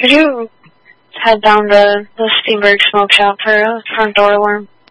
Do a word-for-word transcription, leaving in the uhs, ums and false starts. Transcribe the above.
Could you head down to the Steenberg Smoke Shop for a front door alarm?